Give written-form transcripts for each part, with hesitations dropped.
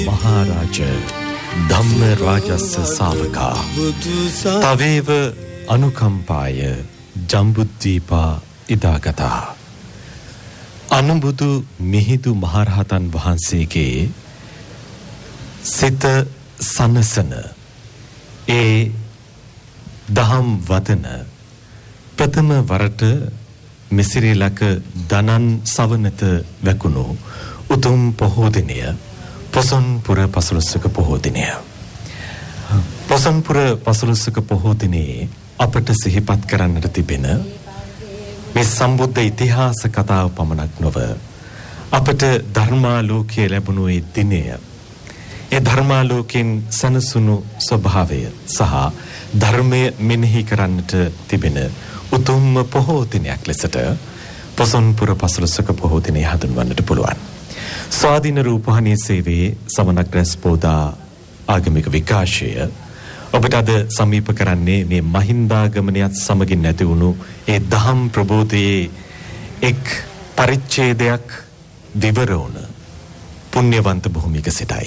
महाराज धम्मराजस्य सावका तवेव अनुकंपाय जम्बुद्वीपा इदागता අනුබුදු මිහිඳු මහරහතන් වහන්සේගේ සිත සනසන ඒ දහම් වදන ප්‍රථම වරට මිසිරිලක දනන් සවනත වැකුණු උතුම් පොහෝ දිනය පොසොන්පුර පසළොස්වක පොහෝ දිනය. පොසොන්පුර පසළොස්වක පොහෝ දිනේ අපට සිහිපත් කරන්නට තිබෙන මේ සම්බුද්ධ ඉතිහාස කතාව පමණක් නොව අපට ධර්මාලෝකයේ ලැබුණු ඒ දිනය, ඒ ධර්මාලෝකයෙන් සනසුණු ස්වභාවය සහ ධර්මය මෙනෙහි කරන්නට තිබෙන උතුම් පොහෝ දිනයක් ලෙසට පොසොන්පුර පසළොස්වක පොහෝ දිනය හඳුන්වන්නට පුළුවන්. ස්වාධීන රූපවාහිනී සේවයේ සමනක් රැස් පෝදා ආගමික විකාශය ඔබට අද සමීප කරන්නේ මේ මහින්දාගමනයත් සමගින් නැති වුණු ඒ දහම් ප්‍රබෝධයේ එක් පරිච්ඡේදයක් විවර වුණ පුණ්‍යවන්ත භූමියක සිටයි.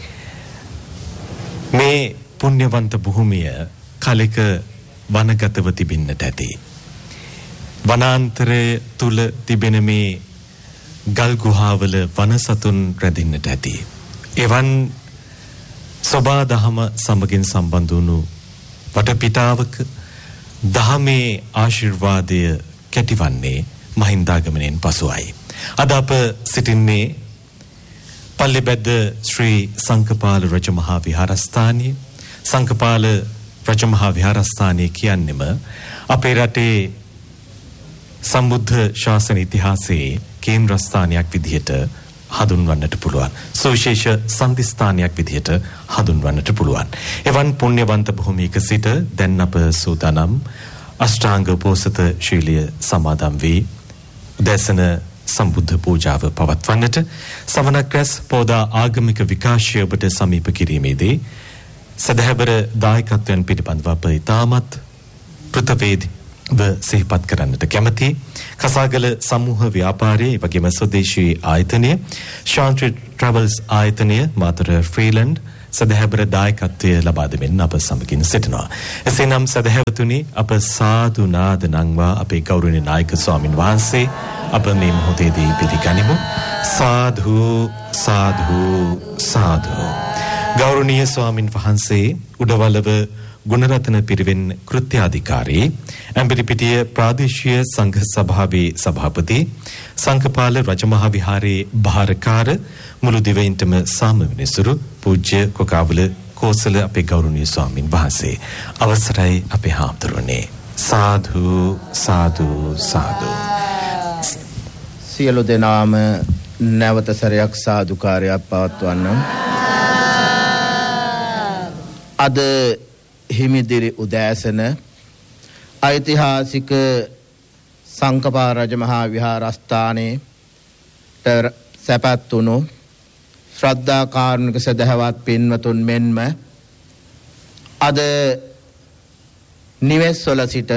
මේ පුණ්‍යවන්ත භූමිය කලක වනගතව තිබෙන්නට ඇති. වනාන්තරය තුල තිබෙන මේ ගල් ගුහාවල වනසතුන් රැඳෙන්නට ඇති. එවන් සබා දහම සමගින් සම්බන්ධ වුණු වටපිටාවක දහමේ ආශිර්වාදය කැටිවන්නේ මහින්දාගමනයෙන් පසුයි. අද අප සිටින්නේ පල්ලිබැද්ද ශ්‍රී සංකපාල රජමහා විහාරස්ථානයේ. සංකපාල රජමහා විහාරස්ථානයේ කියන්නෙම අපේ රටේ සම්බුද්ධ ශාසන ඉතිහාසයේ කේන්ද්‍රස්ථානයක් විදිහට හඳුන්වන්නට පුළුවන්. සුවිශේෂ සම්දිස්ථානයක් විදිහට හඳුන්වන්නට පුළුවන්. එවන් පුණ්‍යවන්ත භූමියක සිට දැන් අප සූදානම් අෂ්ටාංග උපෝසත ශීලය සමාදන් වී දැසන සම්බුද්ධ පූජාව පවත්වන්නට සවනක් රැස් පෝදා ආගමික විකාශය ඔබට සමීප කිරීමේදී සදහැබර දායකත්වයන් පිළිබඳව අප ඉතාමත් පෘථවේදී සිහිපත් කරන්නට කැමති කසාගල සමූහ ව්‍යාපාරයේ වගේම ස්වදේශී ආයතනය ශාන්ත්‍රි ට්‍රැවල්ස් ආයතනය මාතර ෆ්‍රීලන්ඩ් සදහැබර දායකත්වය ලබා දෙමින් අප සමගින් සිටිනවා. එසේනම් සදහැවතුනි අප සාදු නාද නංවා අපේ ගෞරවනීය නායක ස්වාමින් වහන්සේ අප මේ මොහොතේදී පිළිගනිමු. සාදු සාදු සාදු. ගෞරවනීය ස්වාමින් වහන්සේ උඩවලව ගුණරත්න පිරිවෙන් කෘත්‍යාධිකාරී ඇඹිලිපිටිය ප්‍රාදේශීය සංඝ සභාවේ සභාපති සංකපාල රජමහා විහාරයේ භාරකාර මුළු දිවයින්ටම සාමවිනිසුරු පූජ්‍ය කොකාවල කෝසල අපේ ගෞරවනීය ස්වාමින් වහන්සේ අවසරයි අපේ හාමුදුරනේ. සාදු සාදු සාදු. සියලු දෙනාම නැවත සැරයක් සාදුකාරයක් පවත්වන්න. අද හිමිදිරි උදෑසන ඓතිහාසික සංකපාල රජමහා විහාරස්ථානයේ සැපත් වුණු ශ්‍රද්ධා කාරුණික සදහවත් පින්වතුන් මෙන්ම අද නිවෙස්වල සිට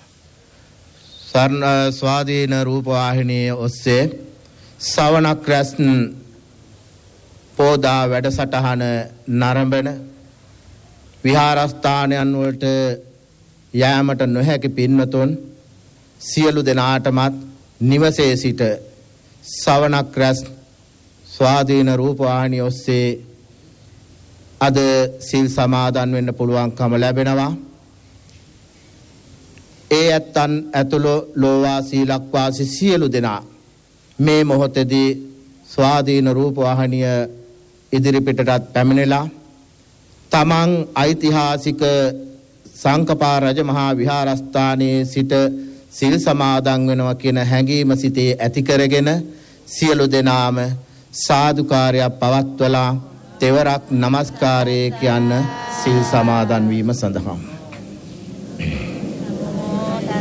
ස්වාධීන රූපවාහිනිය ඔස්සේ සවනක් රැස් පෝදා වැඩසටහන නරඹන විහාරස්ථානයන් වලට යෑමට නොහැකි පින්වතුන් සියලු දෙනාටමත් නිවසේ සිට සවනක් රැස් ස්වාධීන රූපවාහිනිය ඔස්සේ අද සිල් සමාදන් වෙන්න පුළුවන්කම ලැබෙනවා. ඒ ඇත්තන් ඇතුළු ලෝවාසී ලක්වාසී සියලු දෙනා මේ මොහොතේදී ස්වාධීන රූපවාහිනිය ඉදිරිපිටටත් පැමිණෙලා තමන් ඓතිහාසික සංකපාල රජමහා විහාරස්ථානයේ සිට සිල් සමාදන් වෙනවා කියන හැඟීම සිතේ ඇති කරගෙන සියලු දෙනාම සාදුකාරයක් පවත්වලා තෙවරක් নমස්කාරය කියන්න සිල් සමාදන් වීම සඳහා